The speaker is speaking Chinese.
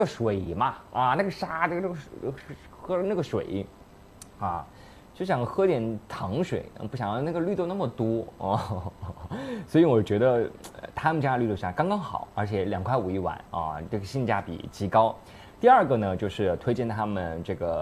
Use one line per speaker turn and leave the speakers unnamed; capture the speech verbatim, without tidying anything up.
水嘛，啊，那个沙，这个这个喝那个水，啊，就想喝点糖水，不想要那个绿豆那么多哦，所以我觉得他们家的绿豆沙刚刚好，而且两块五一碗啊，这个性价比极高。第二个呢，就是推荐他们这个。